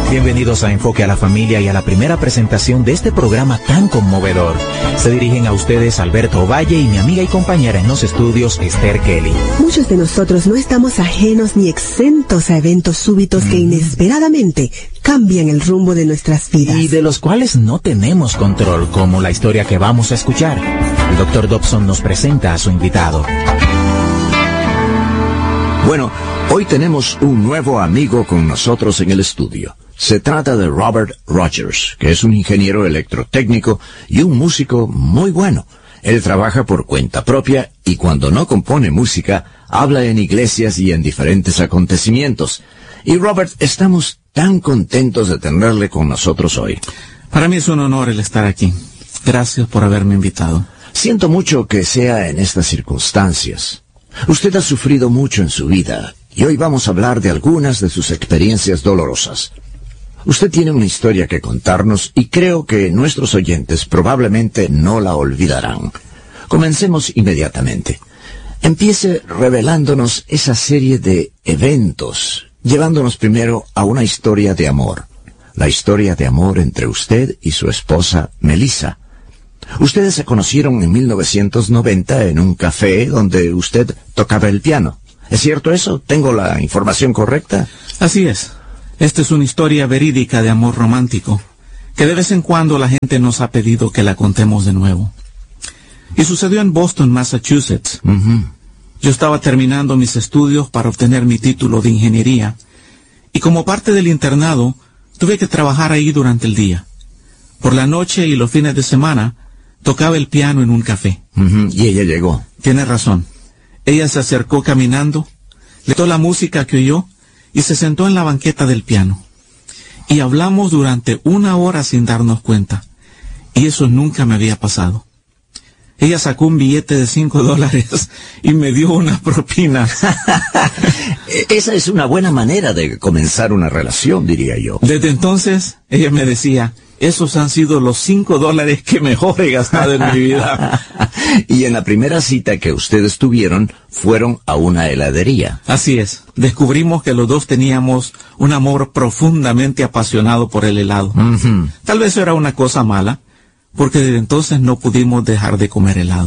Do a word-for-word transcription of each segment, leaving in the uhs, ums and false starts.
Bienvenidos a Enfoque a la Familia y a la primera presentación de este programa tan conmovedor. Se dirigen a ustedes Alberto Valle y mi amiga y compañera en los estudios, Esther Kelly. Muchos de nosotros no estamos ajenos ni exentos a eventos súbitos mm. que inesperadamente cambian el rumbo de nuestras vidas. Y de los cuales no tenemos control, como la historia que vamos a escuchar. El doctor Dobson nos presenta a su invitado. Bueno, hoy tenemos un nuevo amigo con nosotros en el estudio. Se trata de Robert Rogers, que es un ingeniero electrotécnico y un músico muy bueno. Él trabaja por cuenta propia y cuando no compone música, habla en iglesias y en diferentes acontecimientos. Y Robert, estamos tan contentos de tenerle con nosotros hoy. Para mí es un honor el estar aquí. Gracias por haberme invitado. Siento mucho que sea en estas circunstancias. Usted ha sufrido mucho en su vida y hoy vamos a hablar de algunas de sus experiencias dolorosas. Usted tiene una historia que contarnos y creo que nuestros oyentes probablemente no la olvidarán. Comencemos inmediatamente. Empiece revelándonos esa serie de eventos, llevándonos primero a una historia de amor. La historia de amor entre usted y su esposa, Melissa. Ustedes se conocieron en mil novecientos noventa en un café donde usted tocaba el piano. ¿Es cierto eso? ¿Tengo la información correcta? Así es. Esta es una historia verídica de amor romántico, que de vez en cuando la gente nos ha pedido que la contemos de nuevo. Y sucedió en Boston, Massachusetts. Uh-huh. Yo estaba terminando mis estudios para obtener mi título de ingeniería, y como parte del internado, tuve que trabajar ahí durante el día. Por la noche y los fines de semana, tocaba el piano en un café. Uh-huh. Y ella llegó. Tiene razón. Ella se acercó caminando, le tocó la música que oyó, y se sentó en la banqueta del piano. Y hablamos durante una hora sin darnos cuenta. Y eso nunca me había pasado. Ella sacó un billete de cinco dólares y me dio una propina. Esa es una buena manera de comenzar una relación, diría yo. Desde entonces, ella me decía, esos han sido los cinco dólares que mejor he gastado en mi vida. Y en la primera cita que ustedes tuvieron, fueron a una heladería. Así es. Descubrimos que los dos teníamos un amor profundamente apasionado por el helado. Uh-huh. Tal vez era una cosa mala, porque desde entonces no pudimos dejar de comer helado.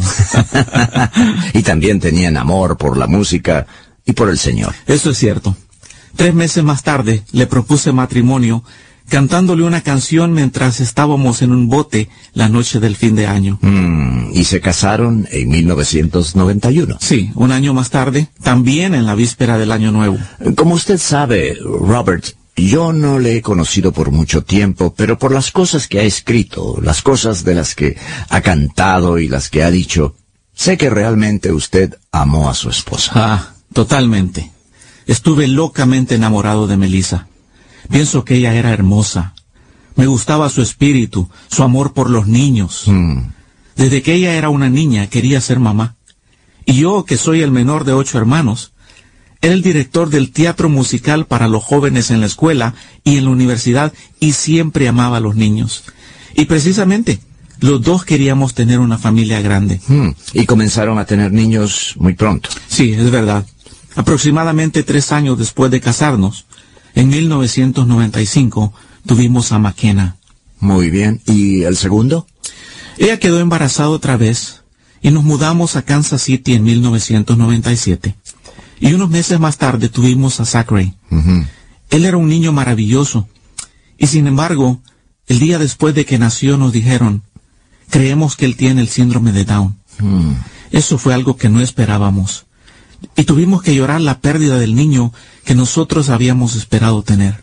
Y también tenían amor por la música y por el Señor. Eso es cierto. Tres meses más tarde le propuse matrimonio, cantándole una canción mientras estábamos en un bote la noche del fin de año. Mm, y se casaron en mil novecientos noventa y uno. Sí, un año más tarde, también en la víspera del Año Nuevo. Como usted sabe, Robert, yo no le he conocido por mucho tiempo, pero por las cosas que ha escrito, las cosas de las que ha cantado y las que ha dicho, sé que realmente usted amó a su esposa. Ah, totalmente. Estuve locamente enamorado de Melissa. Pienso que ella era hermosa. Me gustaba su espíritu, su amor por los niños. Mm. Desde que ella era una niña quería ser mamá. Y yo, que soy el menor de ocho hermanos, era el director del teatro musical para los jóvenes en la escuela y en la universidad y siempre amaba a los niños. Y precisamente, los dos queríamos tener una familia grande. Mm. Y comenzaron a tener niños muy pronto. Sí, es verdad. Aproximadamente tres años después de casarnos, en mil novecientos noventa y cinco, tuvimos a McKenna. Muy bien. ¿Y el segundo? Ella quedó embarazada otra vez y nos mudamos a Kansas City en mil novecientos noventa y siete. Y unos meses más tarde tuvimos a Zachary. Uh-huh. Él era un niño maravilloso. Y sin embargo, el día después de que nació nos dijeron, creemos que él tiene el síndrome de Down. Mm. Eso fue algo que no esperábamos. Y tuvimos que llorar la pérdida del niño que nosotros habíamos esperado tener.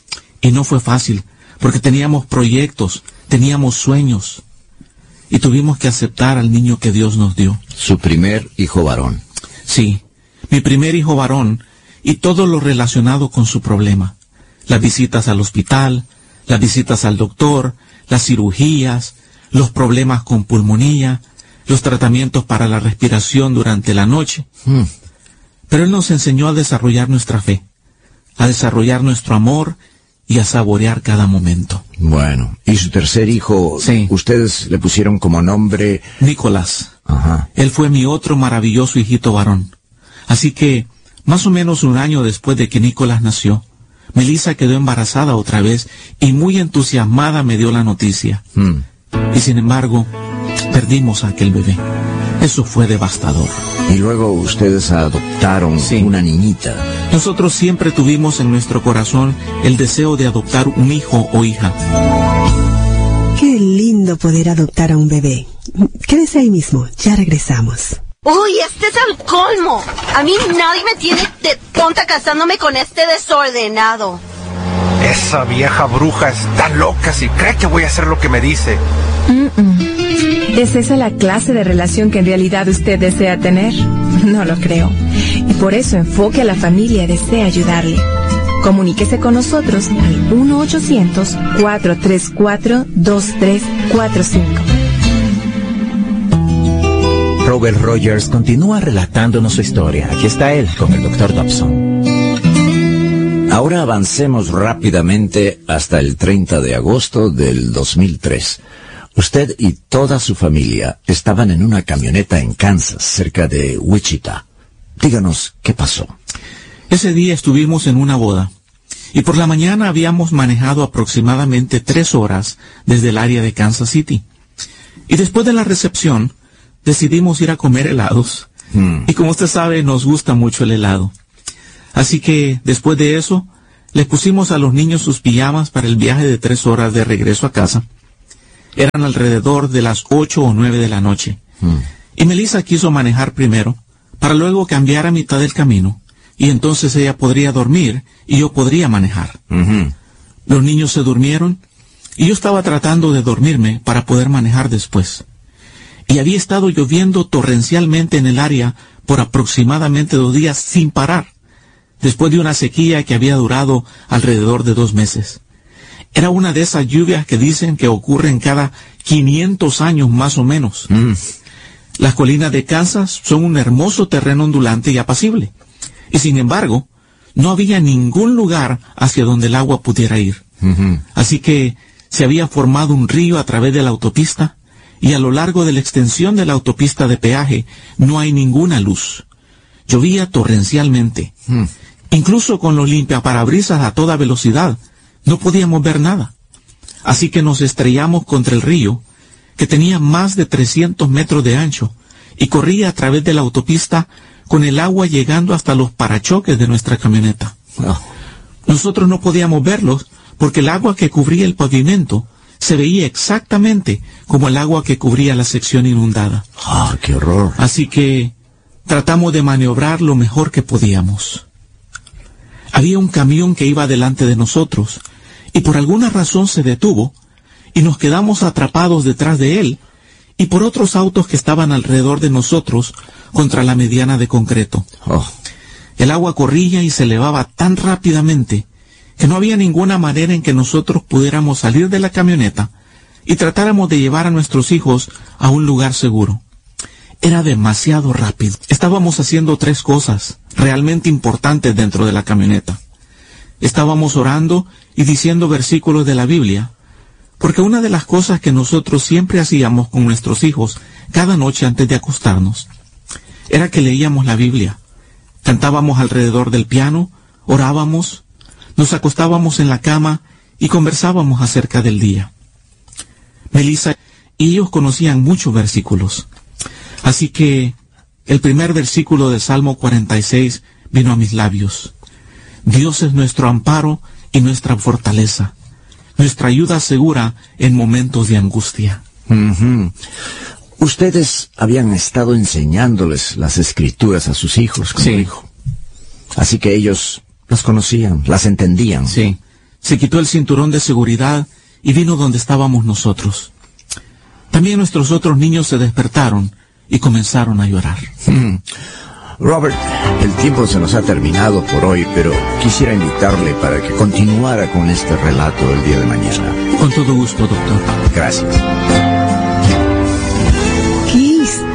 Y no fue fácil, porque teníamos proyectos, teníamos sueños. Y tuvimos que aceptar al niño que Dios nos dio. Su primer hijo varón. Sí, mi primer hijo varón, y todo lo relacionado con su problema. Las visitas al hospital, las visitas al doctor, las cirugías, los problemas con pulmonía, los tratamientos para la respiración durante la noche. Mm. Pero Él nos enseñó a desarrollar nuestra fe, a desarrollar nuestro amor y a saborear cada momento. Bueno, ¿y su tercer hijo? Sí. ¿Ustedes le pusieron como nombre? Nicolás. Ajá. Él fue mi otro maravilloso hijito varón. Así que, más o menos un año después de que Nicolás nació, Melissa quedó embarazada otra vez y muy entusiasmada me dio la noticia. Mm. Y sin embargo, perdimos a aquel bebé. Eso fue devastador. Y luego ustedes adoptaron Sí. una niñita. Nosotros siempre tuvimos en nuestro corazón el deseo de adoptar un hijo o hija. Qué lindo poder adoptar a un bebé. Quédese ahí mismo, ya regresamos. Uy, este es el colmo. A mí nadie me tiene de tonta casándome con este desordenado. Esa vieja bruja está loca si cree que voy a hacer lo que me dice. Mm-mm. ¿Es esa la clase de relación que en realidad usted desea tener? No lo creo. Y por eso Enfoque a la Familia desea ayudarle. Comuníquese con nosotros al uno ochocientos, cuatro tres cuatro, dos tres cuatro cinco. Robert Rogers continúa relatándonos su historia. Aquí está él con el doctor Dobson. Ahora avancemos rápidamente hasta el treinta de agosto del dos mil tres. Usted y toda su familia estaban en una camioneta en Kansas, cerca de Wichita. Díganos, ¿qué pasó? Ese día estuvimos en una boda y por la mañana habíamos manejado aproximadamente tres horas desde el área de Kansas City. Y después de la recepción decidimos ir a comer helados. Hmm. Y como usted sabe, nos gusta mucho el helado. Así que después de eso les pusimos a los niños sus pijamas para el viaje de tres horas de regreso a casa. Eran alrededor de las ocho o nueve de la noche. Hmm. Y Melissa quiso manejar primero, para luego cambiar a mitad del camino, y entonces ella podría dormir y yo podría manejar. Ujú. Los niños se durmieron, y yo estaba tratando de dormirme para poder manejar después. Y había estado lloviendo torrencialmente en el área por aproximadamente dos días sin parar, después de una sequía que había durado alrededor de dos meses. Era una de esas lluvias que dicen que ocurren cada quinientos años más o menos. Mm. Las colinas de Kansas son un hermoso terreno ondulante y apacible. Y sin embargo, no había ningún lugar hacia donde el agua pudiera ir. Ujú. Así que se había formado un río a través de la autopista, y a lo largo de la extensión de la autopista de peaje no hay ninguna luz. Llovía torrencialmente. Mm. Incluso con los limpiaparabrisas a toda velocidad, no podíamos ver nada. Así que nos estrellamos contra el río, que tenía más de trescientos metros de ancho, y corría a través de la autopista con el agua llegando hasta los parachoques de nuestra camioneta. Oh. Nosotros no podíamos verlos porque el agua que cubría el pavimento se veía exactamente como el agua que cubría la sección inundada. Ah, qué horror. Así que tratamos de maniobrar lo mejor que podíamos. Había un camión que iba delante de nosotros, y por alguna razón se detuvo, y nos quedamos atrapados detrás de él, y por otros autos que estaban alrededor de nosotros contra la mediana de concreto. Oh. El agua corría y se elevaba tan rápidamente que no había ninguna manera en que nosotros pudiéramos salir de la camioneta y tratáramos de llevar a nuestros hijos a un lugar seguro. Era demasiado rápido. Estábamos haciendo tres cosas realmente importantes dentro de la camioneta. Estábamos orando y diciendo versículos de la Biblia, porque una de las cosas que nosotros siempre hacíamos con nuestros hijos cada noche antes de acostarnos era que leíamos la Biblia. Cantábamos alrededor del piano, orábamos, nos acostábamos en la cama y conversábamos acerca del día. Melissa y ellos conocían muchos versículos. Así que el primer versículo del Salmo cuarenta y seis vino a mis labios. Dios es nuestro amparo y nuestra fortaleza, nuestra ayuda segura en momentos de angustia. Ujú. Ustedes habían estado enseñándoles las escrituras a sus hijos, como Sí. dijo. Así que ellos las conocían, las entendían. Sí, se quitó el cinturón de seguridad y vino donde estábamos nosotros. También nuestros otros niños se despertaron y comenzaron a llorar. Mm. Robert, el tiempo se nos ha terminado por hoy, pero quisiera invitarle para que continuara con este relato el día de mañana. Con todo gusto, doctor. Gracias. ¡Qué historia!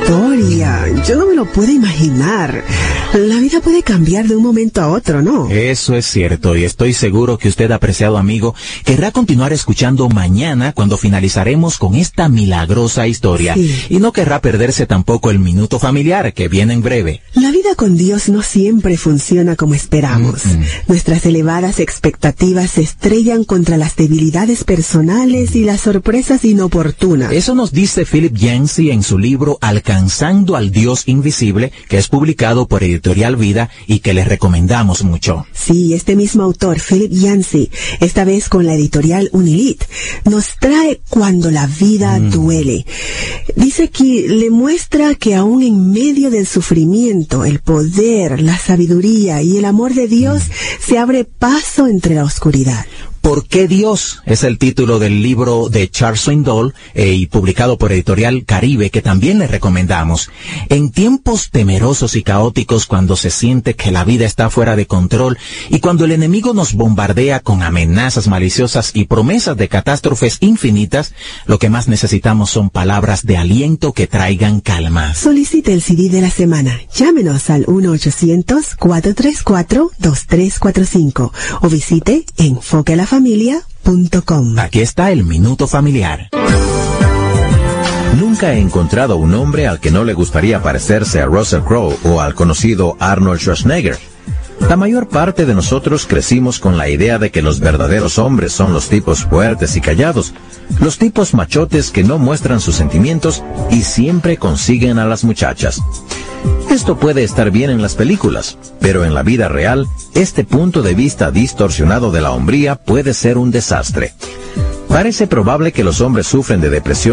Todavía, yo no me lo puedo imaginar. La vida puede cambiar de un momento a otro, ¿no? Eso es cierto, y estoy seguro que usted, apreciado amigo, querrá continuar escuchando mañana cuando finalizaremos con esta milagrosa historia. Sí. Y no querrá perderse tampoco el minuto familiar, que viene en breve. La vida con Dios no siempre funciona como esperamos. Mm-mm. Nuestras elevadas expectativas se estrellan contra las debilidades personales y las sorpresas inoportunas. Eso nos dice Philip Yancey en su libro Alcanzando al Dios Invisible, que es publicado por Editorial Vida y que les recomendamos mucho. Sí, este mismo autor, Philip Yancey, esta vez con la editorial Unilit, nos trae Cuando la vida mm. duele. Dice que le muestra que aún en medio del sufrimiento, el poder, la sabiduría y el amor de Dios mm. se abre paso entre la oscuridad. ¿Por qué Dios? Es el título del libro de Charles Swindoll eh, y publicado por Editorial Caribe, que también les recomendamos. En tiempos temerosos y caóticos, cuando se siente que la vida está fuera de control y cuando el enemigo nos bombardea con amenazas maliciosas y promesas de catástrofes infinitas, lo que más necesitamos son palabras de aliento que traigan calma. Solicite el C D de la semana. Llámenos al uno ochocientos, cuatro tres cuatro, dos tres cuatro cinco o visite enfoque a la familia punto com. Aquí está el Minuto Familiar. Nunca he encontrado un hombre al que no le gustaría parecerse a Russell Crowe o al conocido Arnold Schwarzenegger. La mayor parte de nosotros crecimos con la idea de que los verdaderos hombres son los tipos fuertes y callados, los tipos machotes que no muestran sus sentimientos y siempre consiguen a las muchachas. Esto puede estar bien en las películas, pero en la vida real, este punto de vista distorsionado de la hombría puede ser un desastre. Parece probable que los hombres sufren de depresión